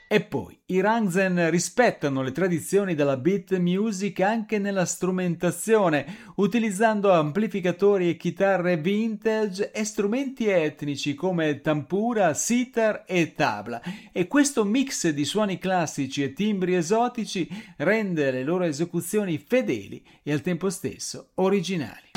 E poi, i Rangzen rispettano le tradizioni della beat music anche nella strumentazione, utilizzando amplificatori e chitarre vintage e strumenti etnici come tampura, sitar e tabla. E questo mix di suoni classici e timbri esotici rende le loro esecuzioni fedeli e al tempo stesso originali.